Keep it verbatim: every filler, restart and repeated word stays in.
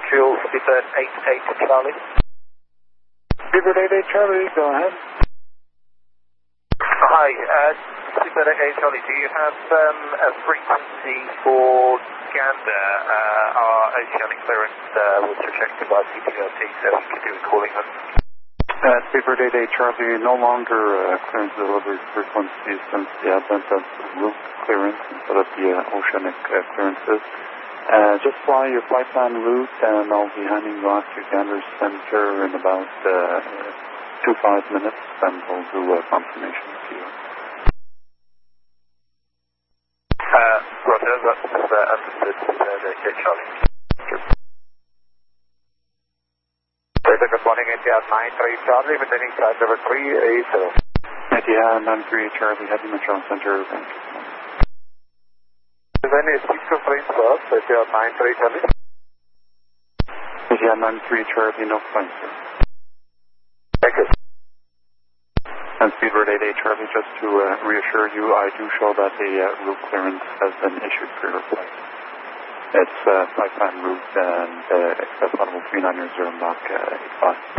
Fuel Speedbird eight eight Charlie. Speedbird eight eight Charlie, go ahead. Hi, uh, Speedbird eight eight Charlie, do you have um, a frequency for Gander? Uh, our oceanic clearance uh, was rejected by C T L T, so we could do a calling on. Uh, Speedbird eight eight Charlie, no longer uh, clearance delivery frequency since the advent of route clearance instead of the uh, oceanic uh, clearances. Uh, just fly your flight plan route and I'll be handing you off to Gander Center in about uh, two five minutes and we'll do a confirmation to you. Uh, Roger, that's uh, understood, Speedbird eight eight Charlie. Good morning, India nine three Charlie, maintaining flight level three eight zero. India nine three Charlie, heading Metro Center, thank you. Is there any speed conference first, India nine three Charlie? India nine three Charlie, no flight, sir. Thank you. And Speedbird eight eight Charlie, just to uh, reassure you, I do show that the uh, route clearance has been issued for your flight. It's uh, flight plan route and uh, excess level three nine zero Mach uh, eight five.